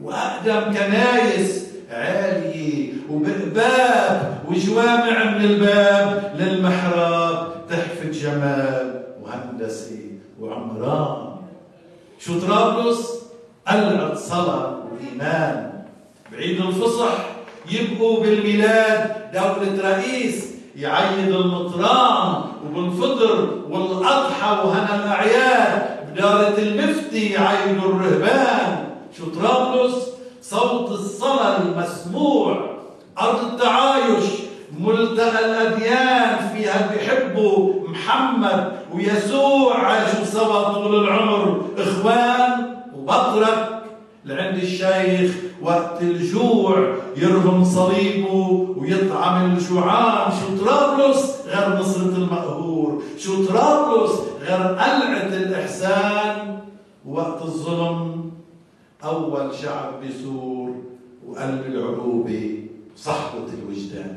وأقدم كنايس عالية وباب وجوامع من الباب للمحراب تحفة جمال وهندسة وعمران. شو طرابلس؟ قلعة صلاة وإيمان. بعيد الفصح يبقوا بالميلاد دولة رئيس يعيد المطران، وبالفطر والأضحى وهنا الأعياد بدارة المفتي يعيدوا الرهبان. شو طرابلس؟ صوت الصلاة المسموع، أرض التعايش، ملتقى الأديان، فيها بيحبوا محمد ويسوع، عاشوا سوا طول العمر إخوان. وبطرك لعند الشيخ وقت الجوع يرهم صليبه ويطعم الجوعان. شو طرابلس غير نصرة المقهور؟ شو طرابلس غير قلعة الإحسان؟ وقت الظلم أول شعب بيثور وقلب العروبة صحوة الوجدان.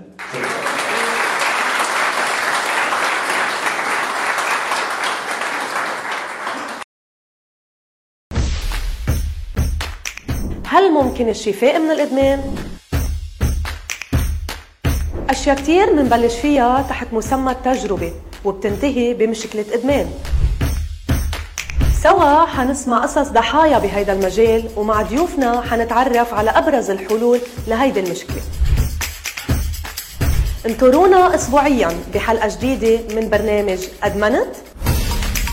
هل ممكن الشفاء من الإدمان؟ أشياء كتير منبلش فيها تحت مسمى التجربة وبتنتهي بمشكلة إدمان. سوا حنسمع قصص ضحايا بهيدا المجال، ومع ضيوفنا حنتعرف على أبرز الحلول لهيدي المشكلة. انطرونا أسبوعياً بحلقة جديدة من برنامج أدمنت.